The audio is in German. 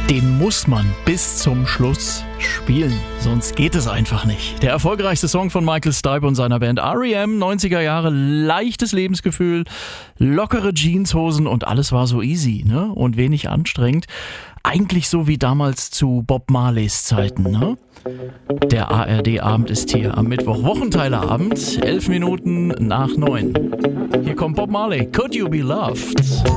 den muss man bis zum Schluss spielen, sonst geht es einfach nicht. Der erfolgreichste Song von Michael Stipe und seiner Band R.E.M., 90er Jahre, leichtes Lebensgefühl, lockere Jeanshosen und alles war so easy, ne? Und wenig anstrengend. Eigentlich so wie damals zu Bob Marleys Zeiten, ne? Der ARD-Abend ist hier am Mittwoch, Wochenteilerabend, 11 Minuten nach 9. Hier kommt Bob Marley, Could You Be Loved?